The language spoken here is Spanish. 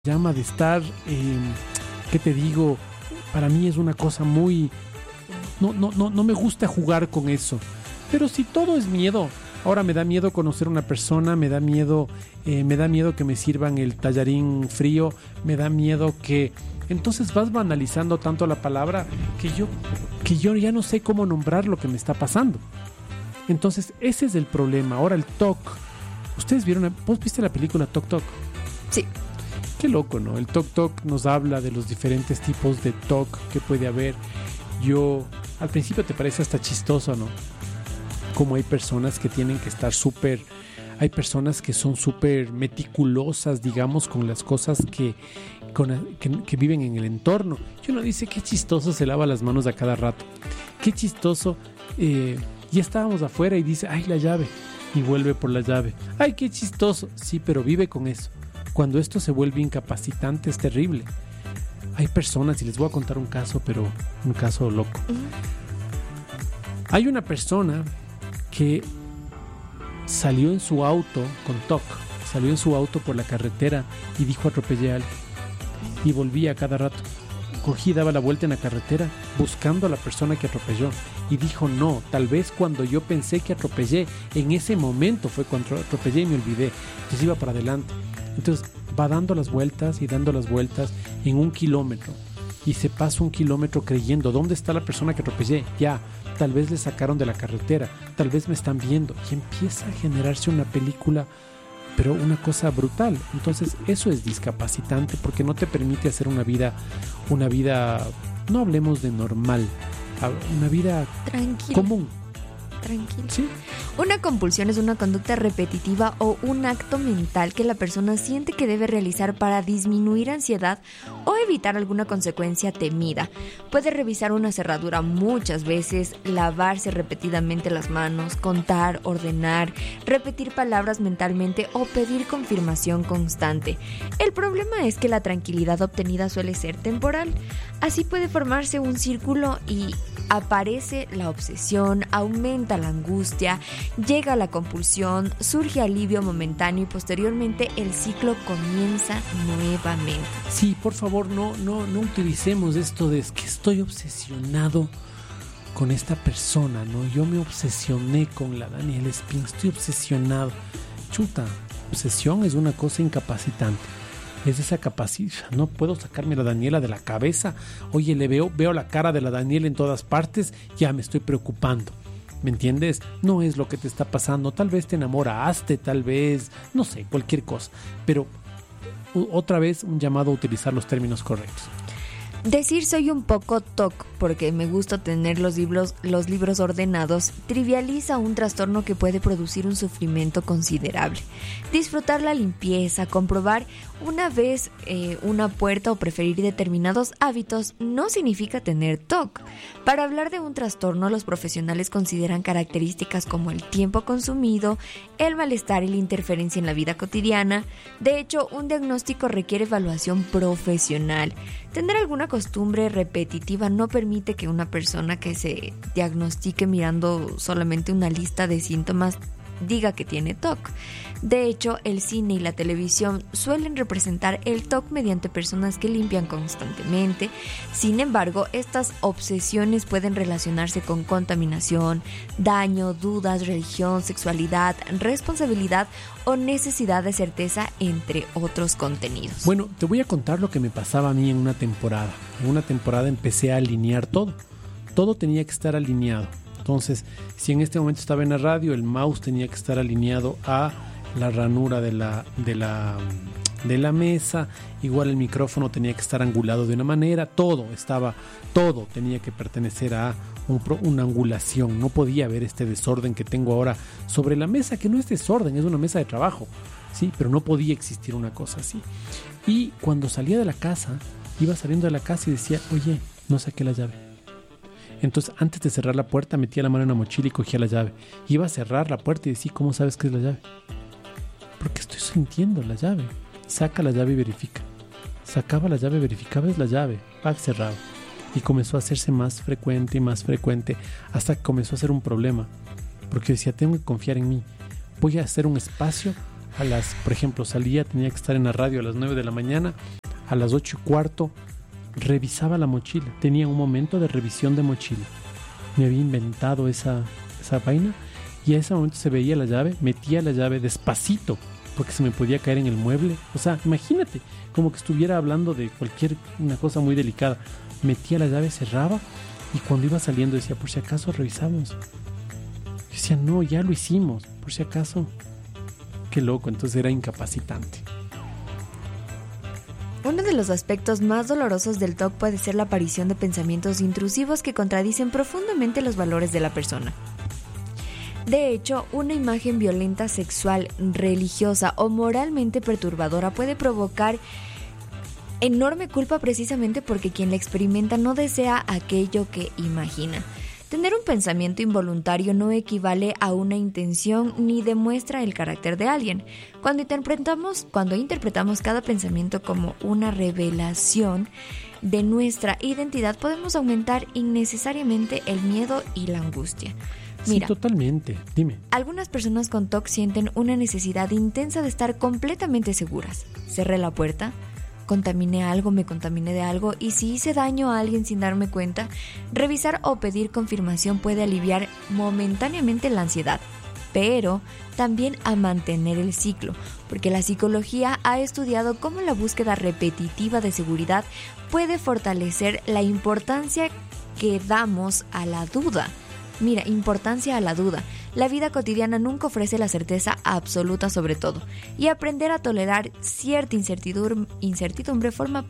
llama de estar, ¿qué te digo? Para mí es una cosa muy... No me gusta jugar con eso. Pero si todo es miedo, ahora me da miedo conocer a una persona, me da miedo que me sirvan el tallarín frío, me da miedo que... Entonces vas banalizando tanto la palabra que yo ya no sé cómo nombrar lo que me está pasando. Entonces ese es el problema. Ahora el TOC. ¿Ustedes vieron? ¿Vos viste la película Toc Toc? Sí. Qué loco, ¿no? El Toc Toc nos habla de los diferentes tipos de TOC que puede haber. Al principio te parece hasta chistoso, ¿no? Como hay personas que tienen que estar súper... Hay personas que son súper meticulosas, digamos, con las cosas que viven en el entorno. Y uno dice, qué chistoso se lava las manos a cada rato. Qué chistoso. Ya estábamos afuera y dice, ay, la llave. Y vuelve por la llave. Ay, qué chistoso. Sí, pero vive con eso. Cuando esto se vuelve incapacitante es terrible. Hay personas, y les voy a contar un caso, pero un caso loco. Hay una persona que salió en su auto con TOC, salió en su auto por la carretera y dijo atropellé a alguien. Y volvía a cada rato. Cogí y daba la vuelta en la carretera buscando a la persona que atropelló. Y dijo, no, tal vez cuando yo pensé que atropellé, en ese momento fue cuando atropellé y me olvidé. Entonces iba para adelante. Entonces va dando las vueltas y dando las vueltas en 1 kilómetro. Y se pasa 1 kilómetro creyendo, ¿dónde está la persona que atropellé? Ya, tal vez le sacaron de la carretera, tal vez me están viendo. Y empieza a generarse una película, pero una cosa brutal. Entonces eso es discapacitante porque no te permite hacer una vida, no hablemos de normal, una vida tranquila, común. Tranquilo. ¿Sí? Una compulsión es una conducta repetitiva o un acto mental que la persona siente que debe realizar para disminuir ansiedad o evitar alguna consecuencia temida. Puede revisar una cerradura muchas veces, lavarse repetidamente las manos, contar, ordenar, repetir palabras mentalmente o pedir confirmación constante. El problema es que la tranquilidad obtenida suele ser temporal. Así puede formarse un círculo y aparece la obsesión, aumenta la angustia, llega la compulsión, surge alivio momentáneo y posteriormente el ciclo comienza nuevamente. Sí, por favor, no utilicemos esto de es que estoy obsesionado con esta persona, ¿no? Yo me obsesioné con la Daniela Espín, estoy obsesionado. Chuta, obsesión es una cosa incapacitante. Es esa capacidad, no puedo sacarme a la Daniela de la cabeza. Oye, veo la cara de la Daniela en todas partes, ya me estoy preocupando. ¿Me entiendes? No es lo que te está pasando. Tal vez te enamoraste, tal vez, no sé, cualquier cosa. Pero otra vez un llamado a utilizar los términos correctos. Decir soy un poco TOC porque me gusta tener los libros ordenados trivializa un trastorno que puede producir un sufrimiento considerable. Disfrutar la limpieza, comprobar una vez una puerta o preferir determinados hábitos no significa tener TOC. Para hablar de un trastorno, los profesionales consideran características como el tiempo consumido, el malestar y la interferencia en la vida cotidiana. De hecho, un diagnóstico requiere evaluación profesional. Tener alguna costumbre repetitiva no permite que una persona que se diagnostique mirando solamente una lista de síntomas diga que tiene TOC. De hecho, el cine y la televisión suelen representar el TOC mediante personas que limpian constantemente. Sin embargo, estas obsesiones pueden relacionarse con contaminación, daño, dudas, religión, sexualidad, responsabilidad o necesidad de certeza, entre otros contenidos. Bueno, te voy a contar lo que me pasaba a mí en una temporada. En una temporada empecé a alinear todo. Todo tenía que estar alineado. Entonces, si en este momento estaba en la radio, el mouse tenía que estar alineado a la ranura de la mesa, igual el micrófono tenía que estar angulado de una manera, todo tenía que pertenecer a una angulación. No podía haber este desorden que tengo ahora sobre la mesa, que no es desorden, es una mesa de trabajo, ¿sí? Pero no podía existir una cosa así. Y cuando salía de la casa, iba saliendo de la casa y decía, oye, no saqué la llave. Entonces, antes de cerrar la puerta, metía la mano en la mochila y cogía la llave. Iba a cerrar la puerta y decía, ¿cómo sabes que es la llave? Porque estoy sintiendo la llave. Saca la llave y verifica. Sacaba la llave, verificaba, es la llave. Pack cerrado. Y comenzó a hacerse más frecuente y más frecuente hasta que comenzó a ser un problema. Porque decía, tengo que confiar en mí. Voy a hacer un espacio por ejemplo, salía, tenía que estar en la radio a las 9 de la mañana, a las 8:15 revisaba la mochila. Tenía un momento de revisión de mochila. Me había inventado esa vaina y a ese momento se veía la llave, metía la llave despacito porque se me podía caer en el mueble. O sea, imagínate, como que estuviera hablando de una cosa muy delicada. Metía la llave, cerraba y cuando iba saliendo decía, por si acaso revisamos. Yo decía, no, ya lo hicimos, por si acaso. Qué loco, entonces era incapacitante. Uno de los aspectos más dolorosos del TOC puede ser la aparición de pensamientos intrusivos que contradicen profundamente los valores de la persona. De hecho, una imagen violenta, sexual, religiosa o moralmente perturbadora puede provocar enorme culpa precisamente porque quien la experimenta no desea aquello que imagina. Tener un pensamiento involuntario no equivale a una intención ni demuestra el carácter de alguien. Cuando interpretamos cada pensamiento como una revelación de nuestra identidad, podemos aumentar innecesariamente el miedo y la angustia. Mira, sí, totalmente. Dime. Algunas personas con TOC sienten una necesidad intensa de estar completamente seguras. Cerré la puerta, me contaminé de algo y si hice daño a alguien sin darme cuenta, revisar o pedir confirmación puede aliviar momentáneamente la ansiedad, pero también a mantener el ciclo, porque la psicología ha estudiado cómo la búsqueda repetitiva de seguridad puede fortalecer la importancia que damos a la duda. Mira, importancia a la duda. La vida cotidiana nunca ofrece la certeza absoluta sobre todo, y aprender a tolerar cierta incertidumbre forma